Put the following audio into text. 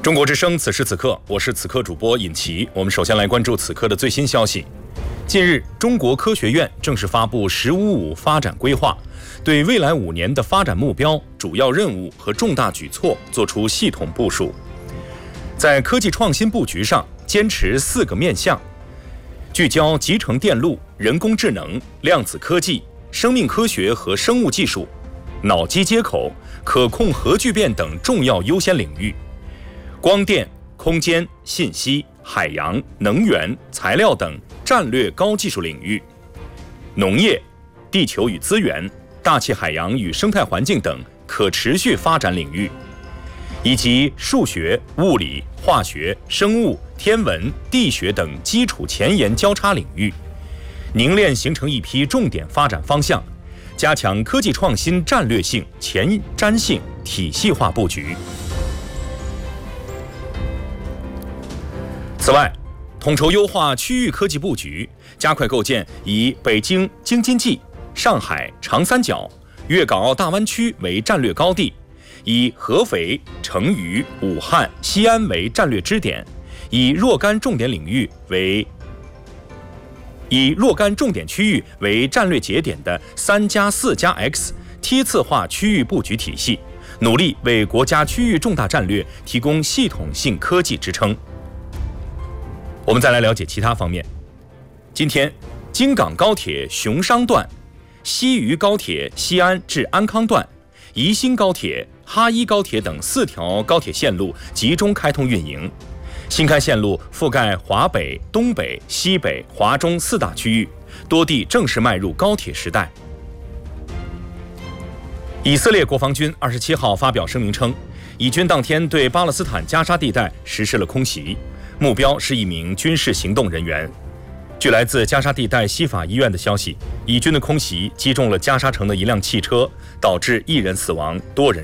中国之声，此时此刻，我是此刻主播尹奇。我们首先来关注此刻的最新消息。近日，中国科学院正式发布“十五五”发展规划，对未来5年的发展目标、主要任务和重大举措作出系统部署。在科技创新布局上，坚持4个面向，聚焦集成电路、人工智能、量子科技、生命科学和生物技术、脑机接口、可控核聚变等重要优先领域。光电、空间、信息、海洋、能源、材料等战略高技术领域，农业、地球与资源、大气海洋与生态环境等可持续发展领域，以及数学、物理、化学、生物、天文、地学等基础前沿交叉领域，凝练形成一批重点发展方向，加强科技创新战略性、前瞻性、体系化布局。此外，统筹优化区域科技布局，加快构建以北京、京津冀、上海、长三角、粤港澳大湾区为战略高地，以合肥、成渝、武汉、西安为战略支点，以若干重点区域为战略节点的3+4+X 梯次化区域布局体系，努力为国家区域重大战略提供系统性科技支撑。我们再来了解其他方面。今天，京港高铁熊商段、西渝高铁西安至安康段、宜兴高铁、哈一高铁等4条高铁线路集中开通运营。新开线路覆盖华北、东北、西北、华中4大区域，多地正式迈入高铁时代。以色列国防军27号发表声明称，以军当天对巴勒斯坦加沙地带实施了空袭，目标是一名军事行动人员。据来自加沙地带西法医院的消息，以军的空袭击中了加沙城的一辆汽车，导致1人死亡，多人